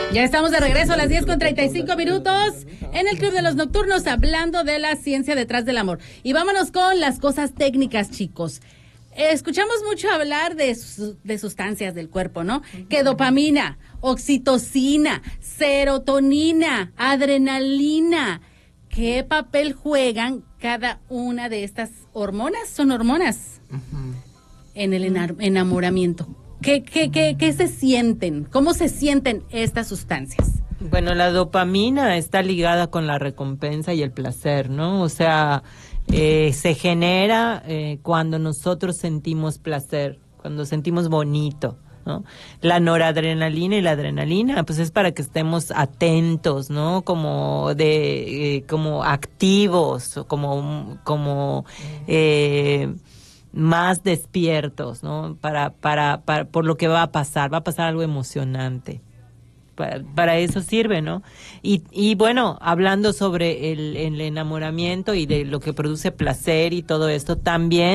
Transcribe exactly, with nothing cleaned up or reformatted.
Ya estamos de regreso a las diez con treinta y cinco minutos en el Club de los Nocturnos, hablando de la ciencia detrás del amor. Y vámonos con las cosas técnicas, chicos. Escuchamos mucho hablar de, su, de sustancias del cuerpo, ¿no? Que dopamina, oxitocina, serotonina, adrenalina. ¿Qué papel juegan cada una de estas hormonas? Son hormonas uh-huh. en el enar- enamoramiento. ¿Qué, qué, qué, ¿Qué se sienten? ¿Cómo se sienten estas sustancias? Bueno, la dopamina está ligada con la recompensa y el placer, ¿no? O sea, eh, se genera eh, cuando nosotros sentimos placer, cuando sentimos bonito, ¿no? La noradrenalina y la adrenalina, pues es para que estemos atentos, ¿no? Como de, eh, como activos, como, como, eh, más despiertos, ¿no? Para, para, para, por lo que va a pasar, va a pasar algo emocionante. Para, para eso sirve, ¿no? Y, y bueno, hablando sobre el, el enamoramiento y de lo que produce placer y todo esto, también